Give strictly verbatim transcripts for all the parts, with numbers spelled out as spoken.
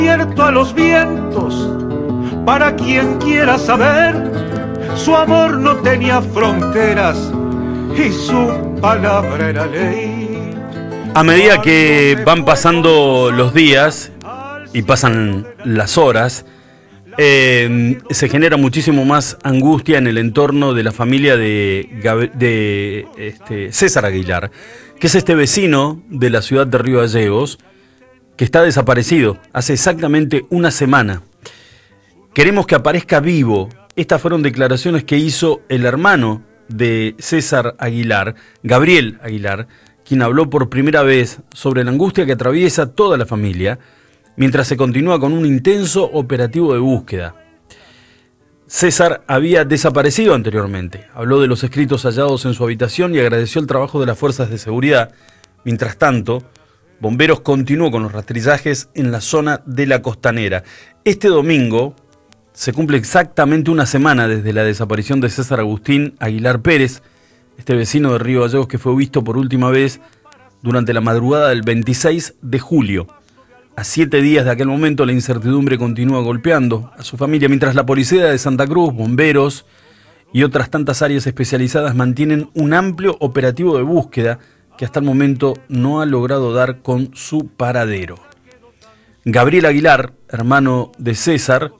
Abierto a los vientos, para quien quiera saber, su amor no tenía fronteras y su palabra era ley. A medida que van pasando los días y pasan las horas, eh, se genera muchísimo más angustia en el entorno de la familia de, Gab- de este, César Aguilar, que es este vecino de la ciudad de Río Gallegos, que está desaparecido hace exactamente una semana. Queremos que aparezca vivo. Estas fueron declaraciones que hizo el hermano de César Aguilar, Gabriel Aguilar, quien habló por primera vez sobre la angustia que atraviesa toda la familia, mientras se continúa con un intenso operativo de búsqueda. César había desaparecido anteriormente. Habló de los escritos hallados en su habitación y agradeció el trabajo de las fuerzas de seguridad. Mientras tanto, Bomberos continuó con los rastrillajes en la zona de la Costanera. Este domingo se cumple exactamente una semana desde la desaparición de César Agustín Aguilar Pérez, este vecino de Río Gallegos que fue visto por última vez durante la madrugada del veintiséis de julio. A siete días de aquel momento, la incertidumbre continúa golpeando a su familia, mientras la policía de Santa Cruz, bomberos y otras tantas áreas especializadas mantienen un amplio operativo de búsqueda que hasta el momento no ha logrado dar con su paradero. Gabriel Aguilar, hermano de César,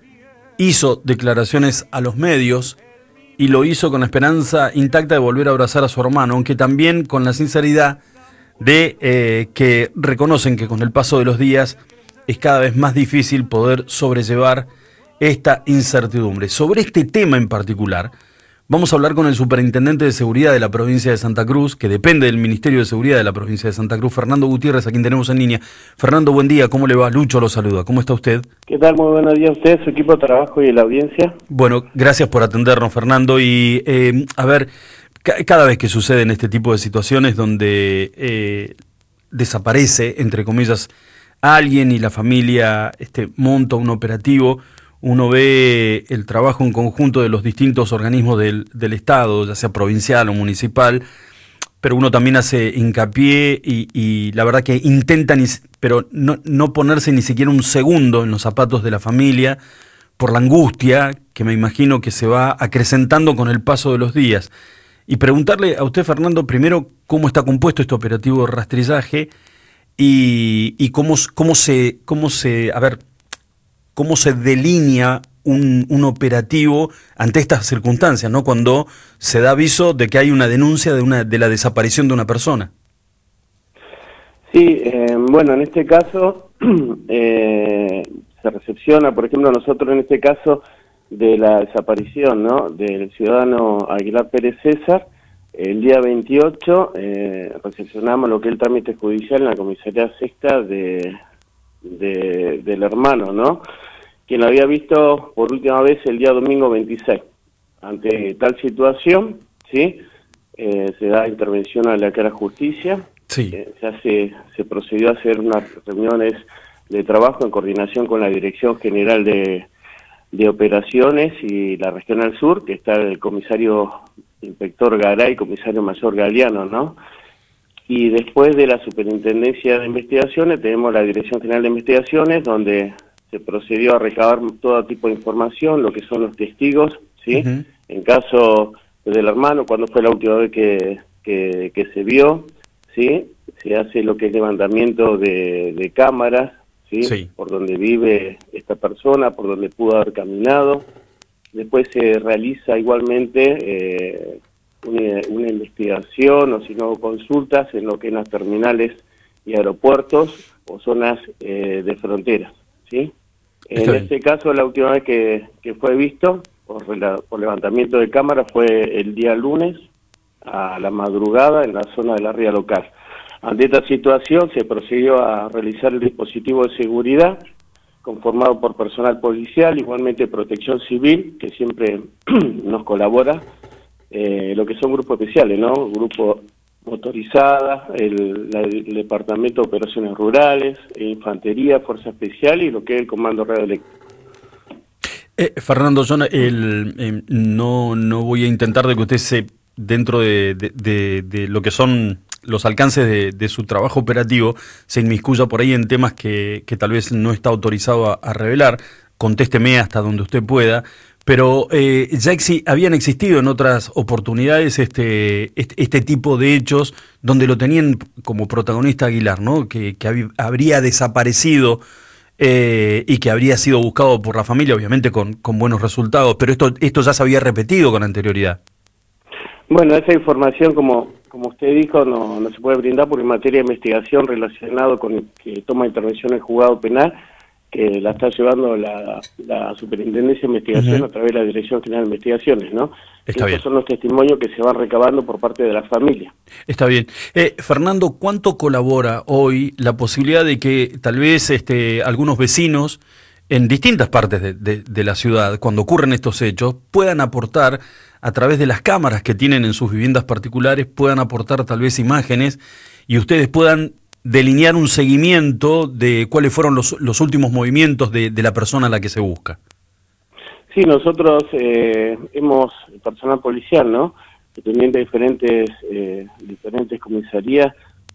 hizo declaraciones a los medios y lo hizo con la esperanza intacta de volver a abrazar a su hermano, aunque también con la sinceridad de eh, que reconocen que con el paso de los días es cada vez más difícil poder sobrellevar esta incertidumbre. Sobre este tema en particular, vamos a hablar con el superintendente de seguridad de la provincia de Santa Cruz, que depende del Ministerio de Seguridad de la provincia de Santa Cruz, Fernando Gutiérrez, a quien tenemos en línea. Fernando, buen día, ¿cómo le va? Lucho lo saluda, ¿cómo está usted? ¿Qué tal? Muy buenos días a usted, su equipo de trabajo y la audiencia. Bueno, gracias por atendernos, Fernando, y eh, a ver... Cada vez que suceden este tipo de situaciones donde eh, desaparece, entre comillas, alguien y la familia este, monta un operativo, uno ve el trabajo en conjunto de los distintos organismos del, del Estado, ya sea provincial o municipal, pero uno también hace hincapié y, y la verdad que intenta, ni, pero no, no ponerse ni siquiera un segundo en los zapatos de la familia por la angustia que me imagino que se va acrecentando con el paso de los días. Y preguntarle a usted, Fernando, primero cómo está compuesto este operativo de rastrillaje y, y cómo, cómo se, cómo se, a ver, cómo se delinea un, un operativo ante estas circunstancias, ¿no? Cuando se da aviso de que hay una denuncia de una de la desaparición de una persona. Sí, eh, bueno, en este caso eh, se recepciona, por ejemplo, nosotros en este caso de la desaparición, ¿no?, del ciudadano Aguilar Pérez César, el día veintiocho eh, recepcionamos lo que es el trámite judicial en la comisaría sexta de, de, del hermano, ¿no?, quien lo había visto por última vez el día domingo veintiséis. Ante tal situación, ¿sí?, eh, se da intervención a la cara justicia, sí. eh, se, hace, se procedió a hacer unas reuniones de trabajo en coordinación con la Dirección General de de Operaciones y la Regional Sur, que está el comisario inspector Garay, comisario mayor Galeano, ¿no? Y después de la Superintendencia de Investigaciones tenemos la Dirección General de Investigaciones, donde se procedió a recabar todo tipo de información, lo que son los testigos, ¿sí? Uh-huh. En caso del hermano, cuando fue la última vez que, que, que se vio, ¿sí?, se hace lo que es levantamiento de, de cámaras, ¿sí? Sí. Por donde vive esta persona, por donde pudo haber caminado. Después se realiza igualmente eh, una, una investigación o si no consultas en lo que es las terminales y aeropuertos o zonas eh, de fronteras, ¿sí? En Está este bien. caso, la última vez que, que fue visto por, la, por levantamiento de cámara fue el día lunes a la madrugada en la zona de la ría local. Ante esta situación se procedió a realizar el dispositivo de seguridad conformado por personal policial, igualmente protección civil, que siempre nos colabora, eh, lo que son grupos especiales, ¿no? Grupo motorizada, el, la, el Departamento de Operaciones Rurales, Infantería, Fuerza Especial y lo que es el Comando Radioeléctrico. Eh, Fernando, yo el, eh, no, no voy a intentar de que usted se... dentro de, de, de, de lo que son los alcances de, de su trabajo operativo se inmiscuya por ahí en temas que, que tal vez no está autorizado a, a revelar. Contésteme hasta donde usted pueda. Pero eh, ya exi habían existido en otras oportunidades este, este, este tipo de hechos donde lo tenían como protagonista Aguilar, ¿no? Que, que hab habría desaparecido eh, y que habría sido buscado por la familia, obviamente con, con buenos resultados, pero esto, esto ya se había repetido con anterioridad. Bueno, esa información, como, como usted dijo, no, no se puede brindar porque en materia de investigación relacionado con que toma intervención el juzgado penal, que la está llevando la, la Superintendencia de Investigación uh-huh. a través de la Dirección General de Investigaciones, ¿no? Está Estos bien. son los testimonios que se van recabando por parte de la familia. Está bien. Eh, Fernando, ¿cuánto colabora hoy la posibilidad de que tal vez este, algunos vecinos en distintas partes de, de, de la ciudad, cuando ocurren estos hechos, puedan aportar a través de las cámaras que tienen en sus viviendas particulares, puedan aportar tal vez imágenes y ustedes puedan delinear un seguimiento de cuáles fueron los, los últimos movimientos de, de la persona a la que se busca? Sí, nosotros eh, hemos, personal policial, ¿no?, dependiente de diferentes, eh, diferentes comisarías,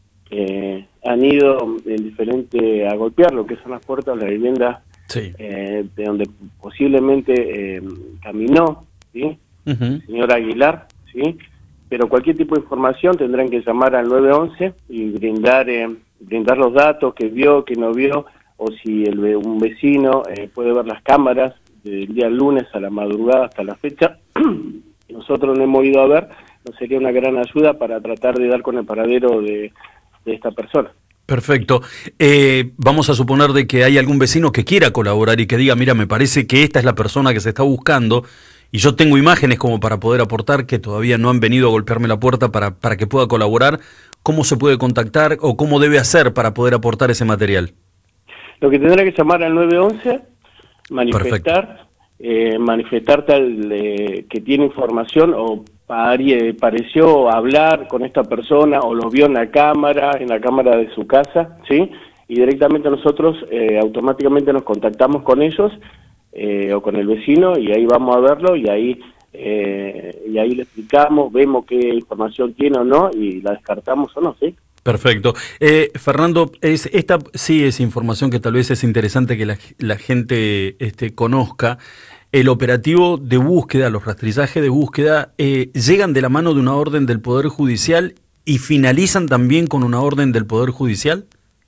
eh, han ido en diferente a golpear lo que son las puertas de la vivienda, sí. eh, de donde posiblemente eh, caminó, ¿sí?, uh-huh. el señor Aguilar, ¿sí?, pero cualquier tipo de información tendrán que llamar al nueve once y brindar eh, brindar los datos que vio, que no vio, o si el, un vecino eh, puede ver las cámaras del día lunes a la madrugada hasta la fecha. Nosotros no hemos ido a ver, nos sería una gran ayuda para tratar de dar con el paradero de, de esta persona. Perfecto. Eh, vamos a suponer de que hay algún vecino que quiera colaborar y que diga, mira, me parece que esta es la persona que se está buscando, y yo tengo imágenes como para poder aportar que todavía no han venido a golpearme la puerta para, para que pueda colaborar. ¿Cómo se puede contactar o cómo debe hacer para poder aportar ese material? Lo que tendrá que llamar al nueve once, manifestar, eh, manifestar tal eh, que tiene información o pare, pareció hablar con esta persona o lo vio en la cámara, en la cámara de su casa, ¿sí? Y directamente nosotros eh, automáticamente nos contactamos con ellos, Eh, o con el vecino, y ahí vamos a verlo y ahí eh, y ahí le explicamos, vemos qué información tiene o no y la descartamos o no, ¿sí? Perfecto. Eh, Fernando, es, esta sí es información que tal vez es interesante que la, la gente este, conozca. El operativo de búsqueda, los rastrillajes de búsqueda, eh, llegan de la mano de una orden del Poder Judicial y finalizan también con una orden del Poder Judicial.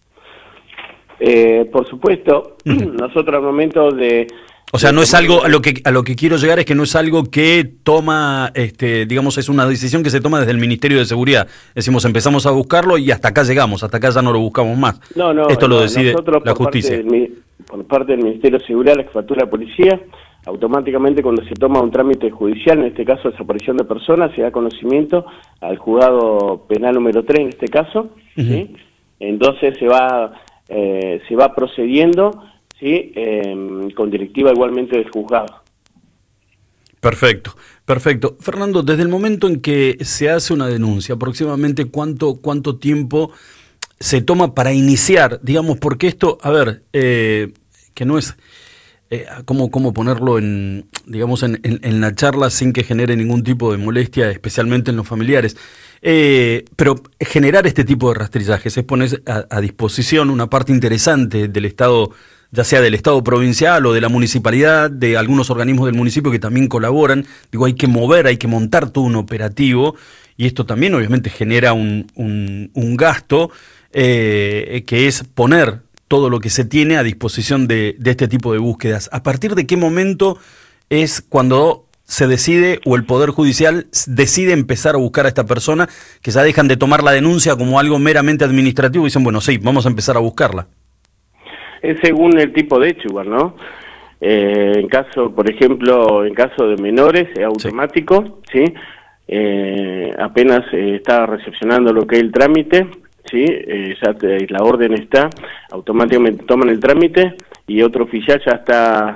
Eh, por supuesto, nosotros al momento de... O sea, no es algo, a lo que a lo que quiero llegar es que no es algo que toma, este, digamos, es una decisión que se toma desde el Ministerio de Seguridad. Decimos, empezamos a buscarlo y hasta acá llegamos, hasta acá ya no lo buscamos más. No, no, esto no, lo decide nosotros, la por justicia. Parte del, por parte del Ministerio de Seguridad, la Jefatura de Policía, automáticamente cuando se toma un trámite judicial, en este caso desaparición de personas, se da conocimiento al juzgado penal número tres, en este caso, uh-huh. ¿sí? Entonces se va, eh, se va procediendo, sí, eh, con directiva igualmente del juzgado. Perfecto, perfecto. Fernando, desde el momento en que se hace una denuncia, aproximadamente cuánto cuánto tiempo se toma para iniciar, digamos, porque esto, a ver, eh, que no es, eh, ¿cómo, cómo ponerlo en, digamos, en, en, en la charla sin que genere ningún tipo de molestia, especialmente en los familiares? Eh, pero generar este tipo de rastrillajes es poner a, a disposición una parte interesante del Estado, ya sea del Estado provincial o de la municipalidad, de algunos organismos del municipio que también colaboran. Digo, hay que mover, hay que montar todo un operativo, y esto también obviamente genera un, un, un gasto, eh, que es poner todo lo que se tiene a disposición de, de este tipo de búsquedas. ¿A partir de qué momento es cuando se decide, o el Poder Judicial decide empezar a buscar a esta persona, que ya dejan de tomar la denuncia como algo meramente administrativo y dicen, bueno, sí, vamos a empezar a buscarla? Es según el tipo de hecho igual, ¿no? Eh, en caso, por ejemplo, en caso de menores, es automático, ¿sí? ¿sí? Eh, apenas eh, está recepcionando lo que es el trámite, ¿sí? Eh, ya te, la orden está, automáticamente toman el trámite y otro oficial ya está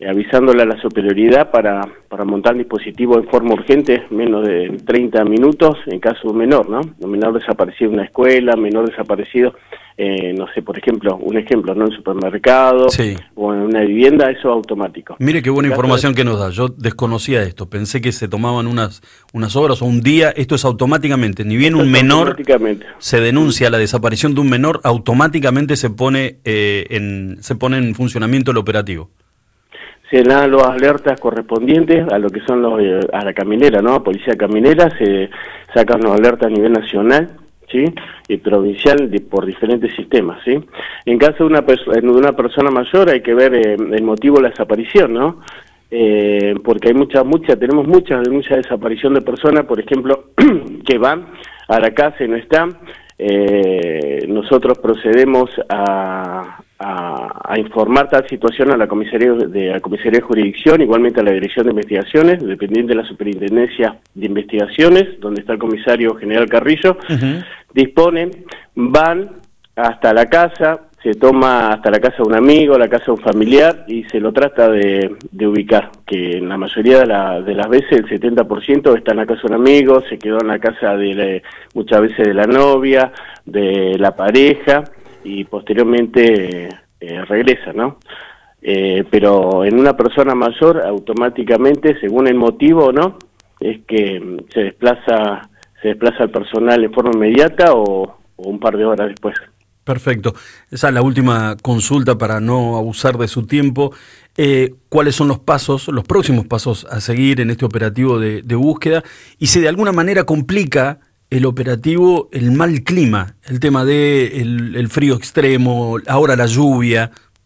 eh, avisándole a la superioridad para, para montar el dispositivo en forma urgente, menos de treinta minutos, en caso de un menor, ¿no? Un menor desaparecido en una escuela, menor desaparecido, eh, no sé, por ejemplo, un ejemplo, ¿no? En un supermercado, sí, o en una vivienda, eso es automático. Mire qué buena información de... que nos da. Yo desconocía esto, pensé que se tomaban unas, unas horas o un día. Esto es automáticamente, ni bien un menor se denuncia la desaparición de un menor, automáticamente se pone, eh, en, se pone en funcionamiento el operativo. Se dan las alertas correspondientes a lo que son los, eh, a la caminera, ¿no? Policía caminera, se sacan las alertas a nivel nacional, ¿sí? Y provincial de, por diferentes sistemas, ¿sí? En caso de una, de una persona mayor hay que ver eh, el motivo de la desaparición, ¿no? Eh, porque hay muchas, muchas, tenemos muchas denuncias de desaparición de personas, por ejemplo, que van a la casa y no están. Eh, nosotros procedemos a, a, a informar tal situación a la comisaría de la comisaría de jurisdicción, igualmente a la dirección de investigaciones, dependiente de la superintendencia de investigaciones, donde está el comisario general Carrillo. Uh-huh. Disponen, van hasta la casa, se toma hasta la casa de un amigo, la casa de un familiar y se lo trata de, de ubicar, que en la mayoría de, la, de las veces el setenta por ciento está en la casa de un amigo, se quedó en la casa de la, muchas veces de la novia, de la pareja y posteriormente eh, regresa, ¿no? Eh, pero en una persona mayor automáticamente, según el motivo, ¿no? Es que se desplaza, se desplaza el personal en forma inmediata o, o un par de horas después. Perfecto. Esa es la última consulta para no abusar de su tiempo. Eh, ¿Cuáles son los pasos, los próximos pasos a seguir en este operativo de, de búsqueda? Y si de alguna manera complica el operativo el mal clima, el tema de el, el frío extremo, ahora la lluvia.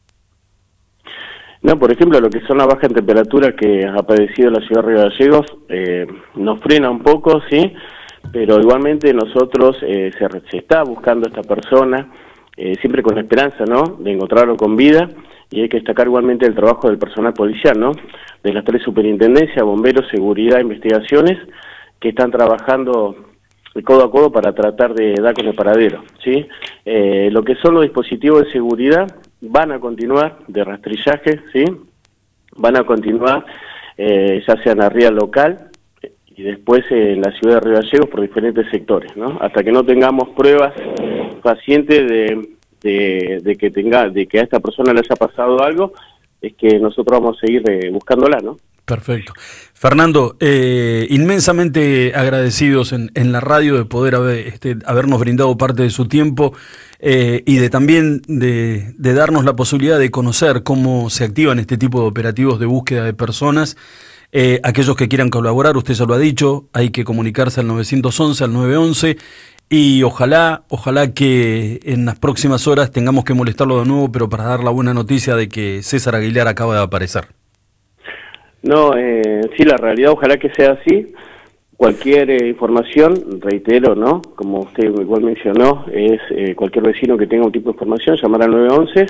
No, por ejemplo, lo que son las bajas temperaturas que ha padecido la ciudad de Río Gallegos, eh, nos frena un poco, sí, pero igualmente nosotros eh, se, se está buscando a esta persona, eh, siempre con la esperanza, ¿no?, de encontrarlo con vida, y hay que destacar igualmente el trabajo del personal policial, ¿no?, de las tres superintendencias, bomberos, seguridad, investigaciones, que están trabajando codo a codo para tratar de dar con el paradero, ¿sí? Eh, lo que son los dispositivos de seguridad van a continuar, de rastrillaje, ¿sí?, van a continuar, eh, ya sea en la ría local, y después en la ciudad de Río Gallegos por diferentes sectores, ¿no? Hasta que no tengamos pruebas fehacientes de, de, de que tenga, de que a esta persona le haya pasado algo, es que nosotros vamos a seguir eh, buscándola, ¿no? Perfecto. Fernando, eh, inmensamente agradecidos en, en la radio de poder haber, este, habernos brindado parte de su tiempo eh, y de también de, de darnos la posibilidad de conocer cómo se activan este tipo de operativos de búsqueda de personas. Eh, aquellos que quieran colaborar, usted ya lo ha dicho, hay que comunicarse al nueve once, al nueve once, y ojalá, ojalá que en las próximas horas tengamos que molestarlo de nuevo, pero para dar la buena noticia de que César Aguilar acaba de aparecer. No, eh, sí, la realidad, ojalá que sea así. Cualquier eh, información, reitero, ¿no?, como usted igual mencionó, es eh, cualquier vecino que tenga un tipo de información, llamar al nueve once,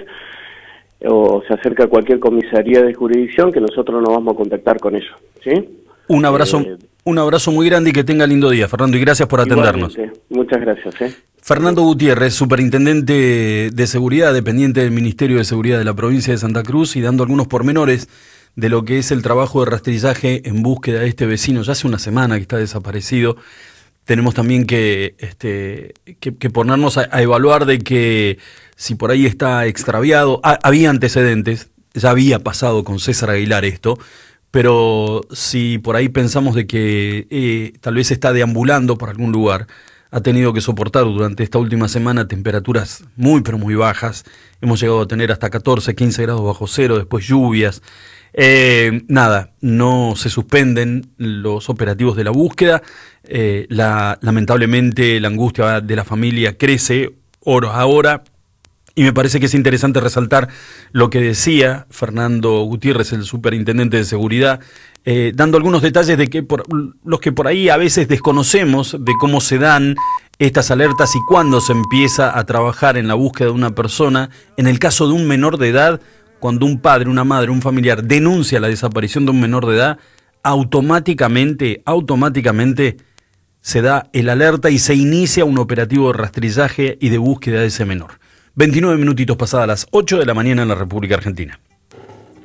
o se acerca a cualquier comisaría de jurisdicción que nosotros nos vamos a contactar con ellos, ¿sí? Un abrazo, eh, un abrazo muy grande y que tenga lindo día, Fernando, y gracias por atendernos. Muchas gracias. ¿eh? Fernando Gutiérrez, superintendente de seguridad, dependiente del Ministerio de Seguridad de la provincia de Santa Cruz, y dando algunos pormenores de lo que es el trabajo de rastrillaje en búsqueda de este vecino. Ya hace una semana que está desaparecido. Tenemos también que, este, que, que ponernos a, a evaluar de que si por ahí está extraviado, ha, había antecedentes, ya había pasado con César Aguilar esto, pero si por ahí pensamos de que eh, tal vez está deambulando por algún lugar, ha tenido que soportar durante esta última semana temperaturas muy pero muy bajas, hemos llegado a tener hasta catorce, quince grados bajo cero, después lluvias. Eh, nada, no se suspenden los operativos de la búsqueda, eh, la, lamentablemente la angustia de la familia crece hora a hora, y me parece que es interesante resaltar lo que decía Fernando Gutiérrez, el superintendente de seguridad, eh, dando algunos detalles de que por, los que por ahí a veces desconocemos de cómo se dan estas alertas y cuándo se empieza a trabajar en la búsqueda de una persona. En el caso de un menor de edad, cuando un padre, una madre, un familiar denuncia la desaparición de un menor de edad, automáticamente, automáticamente se da el alerta y se inicia un operativo de rastrillaje y de búsqueda de ese menor. veintinueve minutitos pasadas las ocho de la mañana en la República Argentina.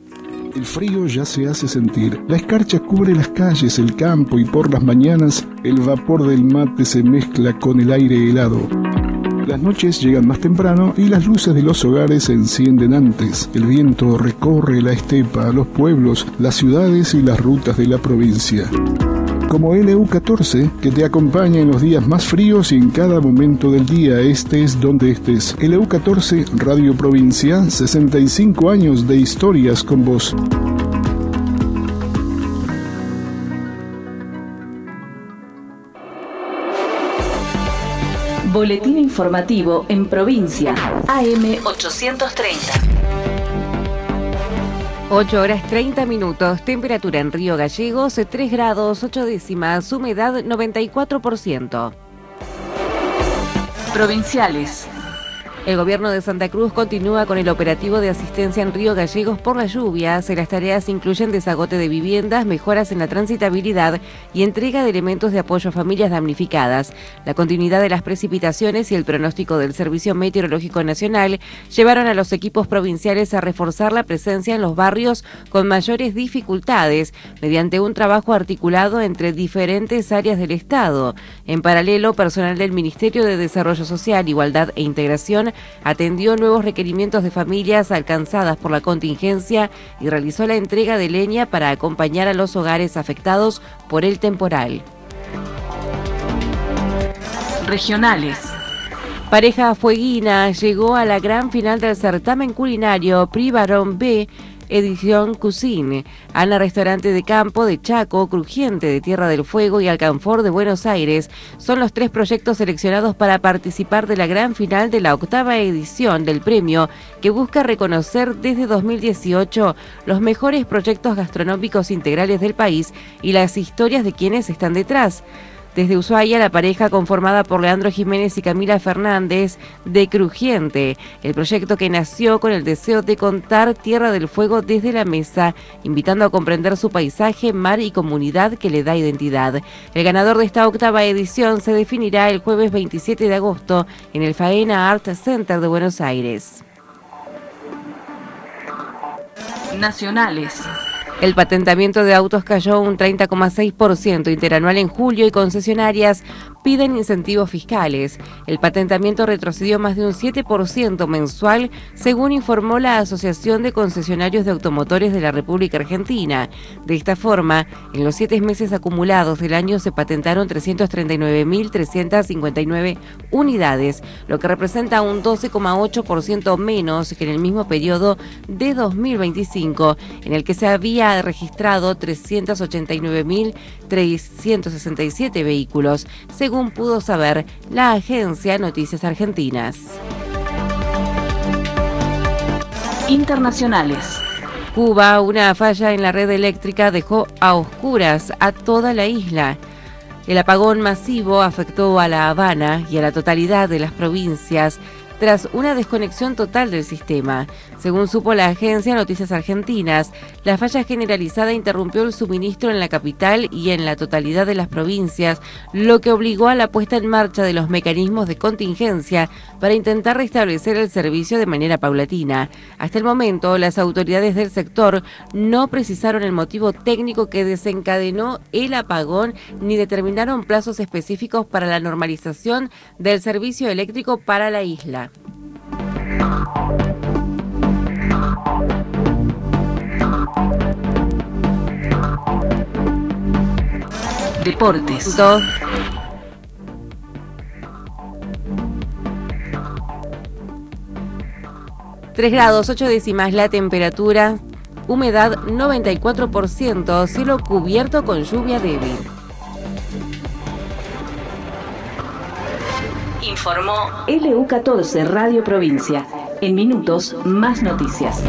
El frío ya se hace sentir. La escarcha cubre las calles, el campo y por las mañanas el vapor del mate se mezcla con el aire helado. Las noches llegan más temprano y las luces de los hogares se encienden antes. El viento recorre la estepa, los pueblos, las ciudades y las rutas de la provincia. Como L U catorce, que te acompaña en los días más fríos y en cada momento del día, estés donde estés. L U catorce, Radio Provincia, sesenta y cinco años de historias con vos. Boletín informativo en provincia, A M ochocientos treinta. ocho horas treinta minutos, temperatura en Río Gallegos, tres grados ocho décimas, humedad noventa y cuatro por ciento. Provinciales. El gobierno de Santa Cruz continúa con el operativo de asistencia en Río Gallegos por las lluvias. Las tareas incluyen desagote de viviendas, mejoras en la transitabilidad y entrega de elementos de apoyo a familias damnificadas. La continuidad de las precipitaciones y el pronóstico del Servicio Meteorológico Nacional llevaron a los equipos provinciales a reforzar la presencia en los barrios con mayores dificultades mediante un trabajo articulado entre diferentes áreas del Estado. En paralelo, personal del Ministerio de Desarrollo Social, Igualdad e Integración atendió nuevos requerimientos de familias alcanzadas por la contingencia y realizó la entrega de leña para acompañar a los hogares afectados por el temporal. Regionales. Pareja fueguina llegó a la gran final del certamen culinario Prix Baron B, edición Cuisine. Ana Restaurante de Campo de Chaco, Crujiente de Tierra del Fuego y Alcanfor de Buenos Aires son los tres proyectos seleccionados para participar de la gran final de la octava edición del premio, que busca reconocer desde dos mil dieciocho los mejores proyectos gastronómicos integrales del país y las historias de quienes están detrás. Desde Ushuaia, la pareja conformada por Leandro Jiménez y Camila Fernández de Crujiente, el proyecto que nació con el deseo de contar Tierra del Fuego desde la mesa, invitando a comprender su paisaje, mar y comunidad que le da identidad. El ganador de esta octava edición se definirá el jueves veintisiete de agosto en el Faena Art Center de Buenos Aires. Nacionales. El patentamiento de autos cayó un treinta coma seis por ciento interanual en julio y concesionarias piden incentivos fiscales. El patentamiento retrocedió más de un siete por ciento mensual, según informó la Asociación de Concesionarios de Automotores de la República Argentina. De esta forma, en los siete meses acumulados del año se patentaron trescientas treinta y nueve mil trescientas cincuenta y nueve unidades, lo que representa un doce coma ocho por ciento menos que en el mismo periodo de dos mil veinticinco, en el que se había registrado trescientas ochenta y nueve mil trescientos sesenta y siete vehículos, según pudo saber la agencia Noticias Argentinas. Internacionales. Cuba, una falla en la red eléctrica dejó a oscuras a toda la isla. El apagón masivo afectó a La Habana y a la totalidad de las provincias tras una desconexión total del sistema. Según supo la agencia Noticias Argentinas, la falla generalizada interrumpió el suministro en la capital y en la totalidad de las provincias, lo que obligó a la puesta en marcha de los mecanismos de contingencia para intentar restablecer el servicio de manera paulatina. Hasta el momento, las autoridades del sector no precisaron el motivo técnico que desencadenó el apagón ni determinaron plazos específicos para la normalización del servicio eléctrico para la isla. Deportes. Dos. tres grados ocho décimas la temperatura, humedad noventa y cuatro por ciento, cielo cubierto con lluvia débil. Informó L U catorce Radio Provincia. En minutos, más noticias.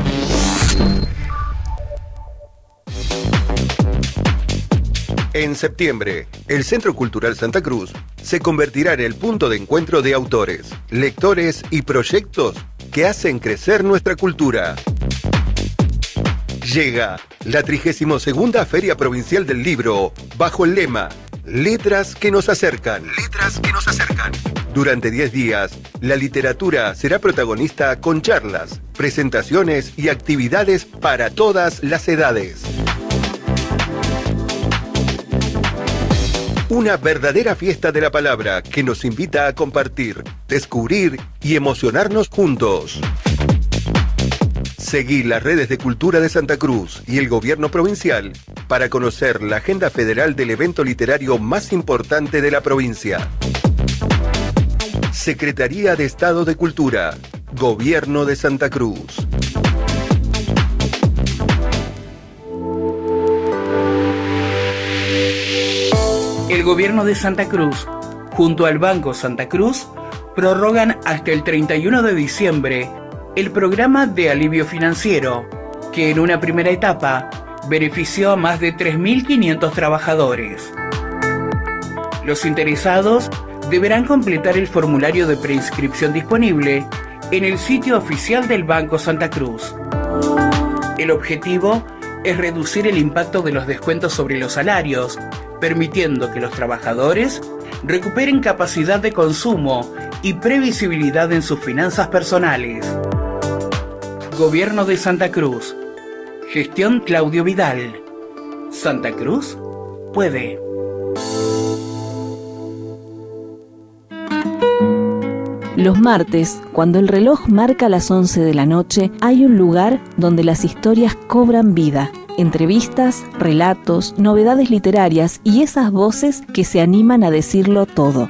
En septiembre, el Centro Cultural Santa Cruz se convertirá en el punto de encuentro de autores, lectores y proyectos que hacen crecer nuestra cultura. Llega la trigésima segunda Feria Provincial del Libro, bajo el lema Letras que nos acercan. Letras que nos acercan. Durante diez días, La literatura será protagonista con charlas, presentaciones y actividades para todas las edades. Una verdadera fiesta de la palabra que nos invita a compartir, descubrir y emocionarnos juntos. Seguí las redes de Cultura de Santa Cruz y el Gobierno Provincial para conocer la agenda federal del evento literario más importante de la provincia. Secretaría de Estado de Cultura, Gobierno de Santa Cruz. El Gobierno de Santa Cruz, junto al Banco Santa Cruz, prorrogan hasta el treinta y uno de diciembre el programa de alivio financiero, que en una primera etapa benefició a más de tres mil quinientos trabajadores. Los interesados deberán completar el formulario de preinscripción disponible en el sitio oficial del Banco Santa Cruz. El objetivo es reducir el impacto de los descuentos sobre los salarios, permitiendo que los trabajadores recuperen capacidad de consumo y previsibilidad en sus finanzas personales. Gobierno de Santa Cruz. Gestión Claudio Vidal. Santa Cruz puede. Los martes, cuando el reloj marca las once de la noche, hay un lugar donde las historias cobran vida. Entrevistas, relatos, novedades literarias y esas voces que se animan a decirlo todo.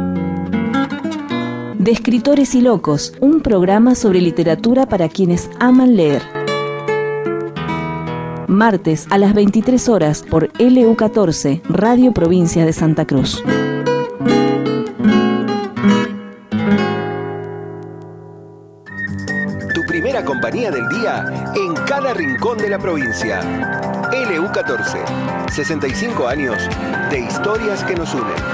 De Escritores y Locos, un programa sobre literatura para quienes aman leer. Martes a las veintitrés horas por L U catorce, Radio Provincia de Santa Cruz. Tu primera compañía del día en cada rincón de la provincia. L U catorce, sesenta y cinco años de historias que nos unen.